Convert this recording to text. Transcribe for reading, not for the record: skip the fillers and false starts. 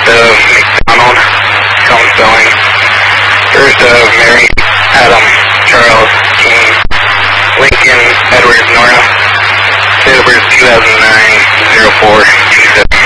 First of McDonald, Tom Spelling. First of Mary, Adam, Charles, King, Lincoln, Edward, Nora. Date of birth 2009-04-27.